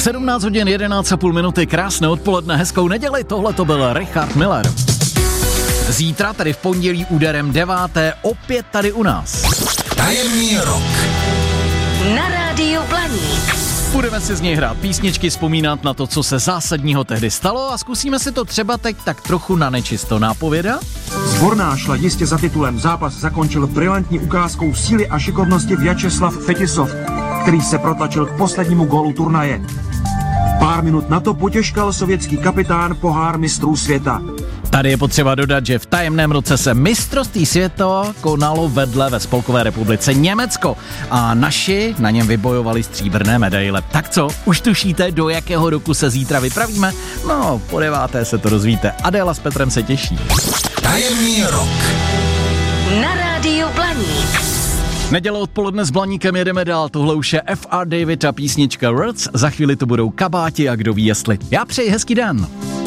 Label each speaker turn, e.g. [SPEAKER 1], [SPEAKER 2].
[SPEAKER 1] 17 hodin 11,5 minuty, krásné odpoledne, hezkou neděli, tohle to byl Richard Miller. Zítra, tedy v pondělí úderem 9. opět tady u nás.
[SPEAKER 2] Tajemný rok.
[SPEAKER 3] Na rádiu Blaník.
[SPEAKER 1] Budeme si z něj hrát písničky, vzpomínat na to, co se zásadního tehdy stalo a zkusíme si to třeba teď tak trochu na nečisto nápovědat.
[SPEAKER 4] Sborná šla jistě za titulem. Zápas zakončil brilantní ukázkou síly a šikovnosti Vjačeslav Fetisov, který se protlačil k poslednímu gólu turnaje. Pár minut na to potěškal sovětský kapitán pohár mistrů světa.
[SPEAKER 1] Tady je potřeba dodat, že v tajemném roce se mistrovství světa konalo vedle ve Spolkové republice Německo a naši na něm vybojovali stříbrné medaile. Tak co, už tušíte, do jakého roku se zítra vypravíme? No, po 9. se to dozvíte. Adéla s Petrem se těší.
[SPEAKER 2] Tajemný rok.
[SPEAKER 3] Na rádiu Blaník.
[SPEAKER 1] Neděle odpoledne s Blaníkem jedeme dál, tohle už je F.R. David a písnička Words, za chvíli to budou kabáti a kdo ví jestli. Já přeji hezký den.